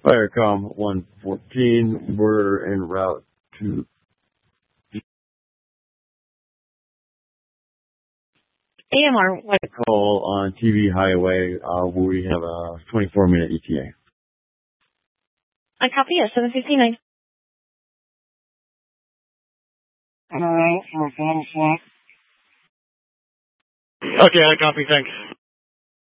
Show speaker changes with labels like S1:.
S1: Firecom 114, we're en route to
S2: AMR, what?
S1: call on TV Highway, where we have a 24-minute ETA.
S2: I copy at 7:59.
S1: Okay, I copy, thanks.